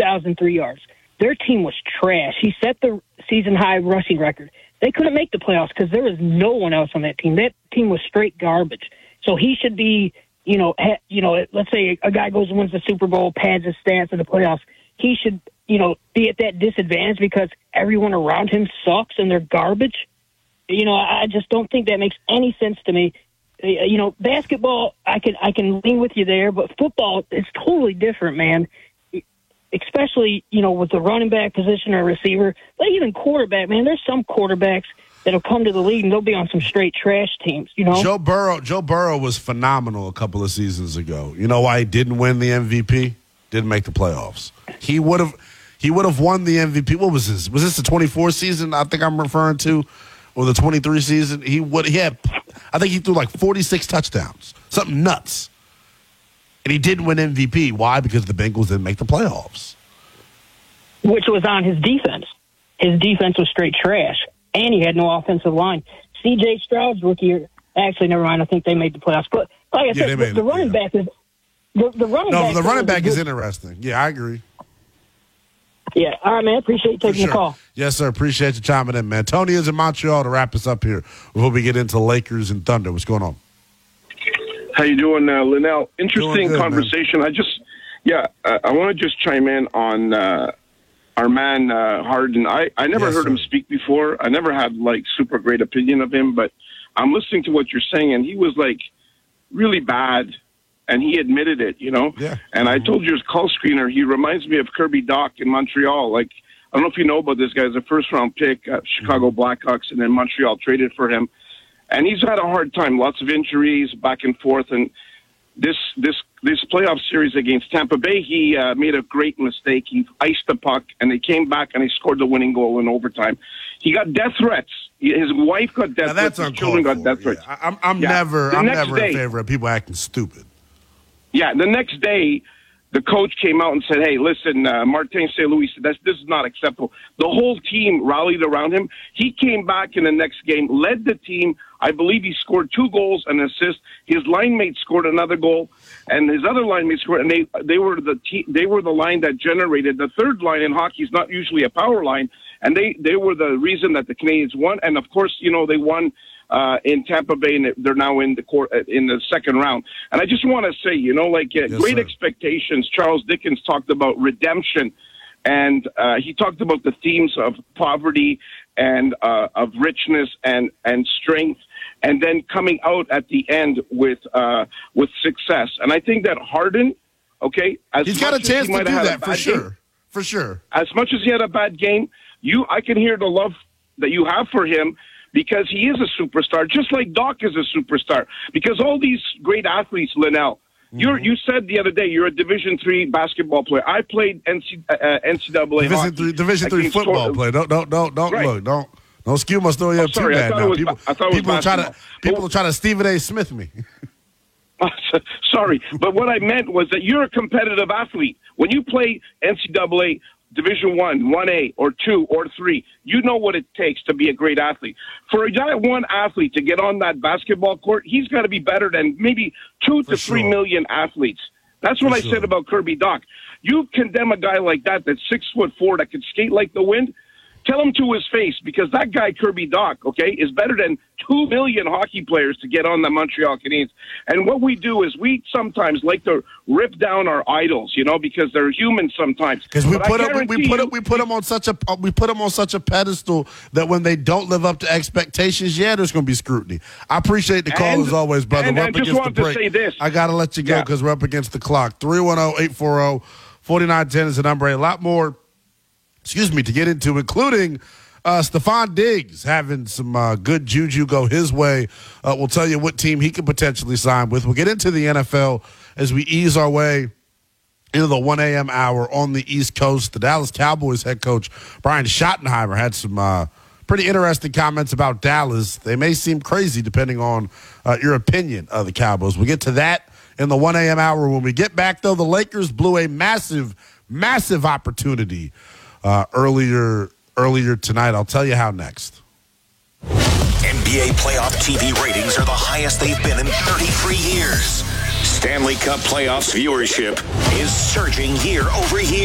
2,003 yards. Their team was trash. He set the season-high rushing record. They couldn't make the playoffs because there was no one else on that team. That team was straight garbage. So he should be, let's say a guy goes and wins the Super Bowl, pads his stats in the playoffs. He should, be at that disadvantage because everyone around him sucks and they're garbage. I just don't think that makes any sense to me. Basketball, I can lean with you there, but football is totally different, man. Especially, with the running back position or receiver, but even quarterback, man. There's some quarterbacks that'll come to the league and they'll be on some straight trash teams. Joe Burrow was phenomenal a couple of seasons ago. You know why he didn't win the MVP? Didn't make the playoffs. He would have won the MVP. What was this? Was this the 24 season? I think I'm referring to. Or the 23 season, I think he threw like 46 touchdowns, something nuts. And he didn't win MVP. Why? Because the Bengals didn't make the playoffs. Which was on his defense. His defense was straight trash, and he had no offensive line. C.J. Stroud's rookie year, actually, never mind. I think they made the playoffs. But like I said, the running back is the running back is interesting. Yeah, I agree. Yeah. All right, man. Appreciate you taking the call. Yes, sir. Appreciate you chiming in, man. Tony is in Montreal to wrap us up here before we get into Lakers and Thunder. What's going on? How you doing, Linnell? Interesting good, conversation. Man. I want to just chime in on our man Harden. I never heard him speak before. I never had super great opinion of him, but I'm listening to what you're saying, and he was really bad. And he admitted it, Yeah. And I told you his call screener, he reminds me of Kirby Doc in Montreal. I don't know if you know about this guy. He's a first-round pick at Chicago Blackhawks, and then Montreal traded for him. And he's had a hard time, lots of injuries, back and forth. And this playoff series against Tampa Bay, he made a great mistake. He iced the puck, and they came back, and they scored the winning goal in overtime. He got death threats. His wife got death threats. His children got death threats. I'm never in favor of people acting stupid. Yeah, the next day, the coach came out and said, hey, listen, Martin St. Louis, this is not acceptable. The whole team rallied around him. He came back in the next game, led the team. I believe he scored 2 goals and an assist. His line mate scored another goal, and his other line mate scored, and they were the line that generated. The third line in hockey is not usually a power line, and they were the reason that the Canadians won. And, of course, they won in Tampa Bay, and they're now in the second round. And I just want to say, great expectations. Charles Dickens talked about redemption, and he talked about the themes of poverty and of richness and strength, and then coming out at the end with success. And I think that Harden, he's got a chance to do that for sure. As much as he had a bad game, I can hear the love that you have for him, because he is a superstar, just like Doc is a superstar. Because all these great athletes, Linnell, you said the other day you're a Division III basketball player. I played NCAA hockey. Division III football player. Don't skew my story up too bad now. People are trying to Stephen A. Smith me. Sorry, but what I meant was that you're a competitive athlete. When you play NCAA Division I, 1A, or 2, or 3, you know what it takes to be a great athlete. For a guy, one athlete to get on that basketball court, he's got to be better than maybe 2 to 3 million athletes. That's what I said about Kirby Doc. You condemn a guy like that that's 6'4", that can skate like the wind. Tell him to his face, because that guy, Kirby Doc, is better than 2 million hockey players to get on the Montreal Canadiens. And what we do is we sometimes like to rip down our idols, because they're human sometimes. Because we put them on such a pedestal that when they don't live up to expectations, there's going to be scrutiny. I appreciate the call as always, brother. And I just wanted to say this. I got to let you go because we're up against the clock. 310-840-4910 is the number. A lot more to get into, including Stephon Diggs having some good juju go his way. We'll tell you what team he could potentially sign with. We'll get into the NFL as we ease our way into the 1 a.m. hour on the East Coast. The Dallas Cowboys head coach Brian Schottenheimer had some pretty interesting comments about Dallas. They may seem crazy depending on your opinion of the Cowboys. We'll get to that in the 1 a.m. hour. When we get back, though, the Lakers blew a massive opportunity earlier tonight. I'll tell you how next. NBA playoff TV ratings are the highest they've been in 33 years. Stanley Cup playoffs viewership is surging year over year.